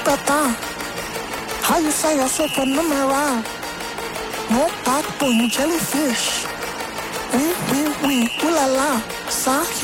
tata. How you say yourself a numero? No backbone, jellyfish. Oui, ooh la la, ça